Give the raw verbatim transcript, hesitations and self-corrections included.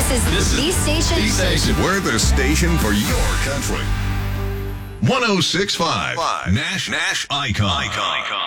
This is This the is station. the station. We're the station for your country. one oh six point five Nash Nash Icon. Icon.